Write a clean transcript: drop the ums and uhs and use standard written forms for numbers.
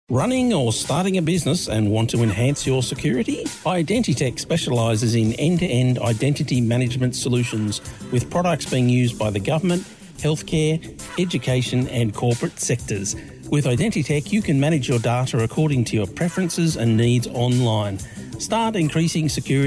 Running or starting a business and want to enhance your security? Identitech specialises in end-to-end identity management solutions with products being used by the government, healthcare, education and corporate sectors. With Identitech, you can manage your data according to your preferences and needs online. Start increasing security